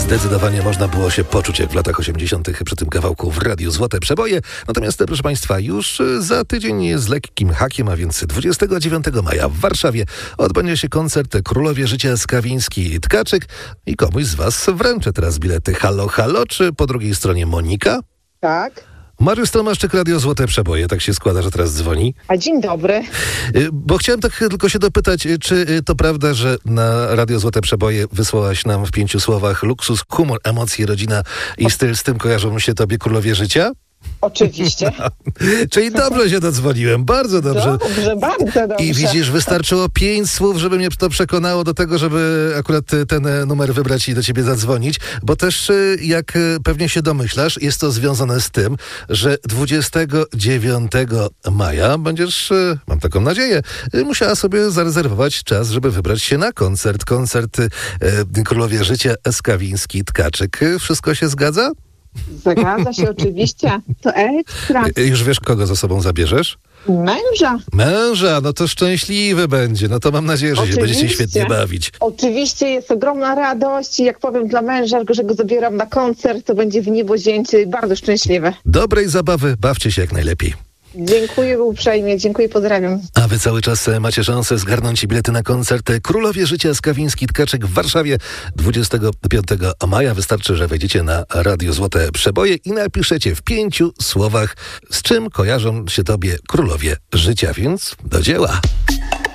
Zdecydowanie można było się poczuć jak w latach 80. przy tym kawałku w Radiu Złote Przeboje. Natomiast, proszę Państwa, już za tydzień z lekkim hakiem, a więc 29 maja w Warszawie odbędzie się koncert Królowie Życia Skawiński-Tkaczyk i komuś z Was wręczę teraz bilety. Halo, halo, czy po drugiej stronie Monika? Tak. Mariusz Tomaszczyk, Radio Złote Przeboje. Tak się składa, że teraz dzwoni. A dzień dobry. Bo chciałem tak tylko się dopytać, czy to prawda, że na Radio Złote Przeboje wysłałaś nam w 5 słowach luksus, humor, emocje, rodzina i styl, z tym kojarzą się tobie Królowie Życia? Oczywiście. Czyli dobrze się dodzwoniłem, bardzo dobrze. Dobrze, bardzo dobrze. I widzisz, wystarczyło 5 słów, żeby mnie to przekonało do tego, żeby akurat ten numer wybrać i do ciebie zadzwonić, bo też, jak pewnie się domyślasz, jest to związane z tym, że 29 maja będziesz, mam taką nadzieję, musiała sobie zarezerwować czas, żeby wybrać się na koncert. Koncert Królowie Życia Skawiński-Tkaczyk. Wszystko się zgadza? Zgadza się oczywiście. To ekstra. Już wiesz, kogo za sobą zabierzesz? Męża. Męża, no to szczęśliwy będzie. No to mam nadzieję, że się będziecie świetnie bawić. Oczywiście jest ogromna radość i jak powiem dla męża, że go zabieram na koncert, to będzie w niebo zięty bardzo szczęśliwe. Dobrej zabawy, bawcie się jak najlepiej. Dziękuję uprzejmie, dziękuję, pozdrawiam. A wy cały czas macie szansę zgarnąć bilety na koncert Królowie Życia Skawiński-Tkaczyk w Warszawie 25 maja. Wystarczy, że wejdziecie na Radio Złote Przeboje i napiszecie w 5 słowach, z czym kojarzą się tobie Królowie Życia, więc do dzieła.